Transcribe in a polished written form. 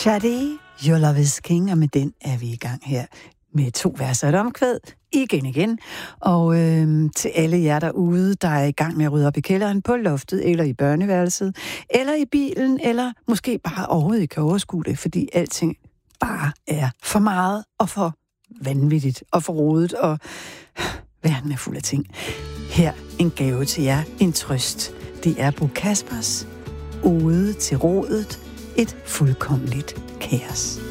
Sade, Your Love is King, og med den er vi i gang her med 2 vers og et omkvæd, igen. Og til alle jer derude, der er i gang med at rydde op i kælderen, på loftet, eller i børneværelset, eller i bilen, eller måske bare overhovedet ikke kan overskue det, fordi alting bare er for meget og for vanvittigt og for rodet, og verden er fuld af ting. Her en gave til jer, en trøst. Det er Bo Kaspers Ode til rodet, et fuldkommeligt kaos.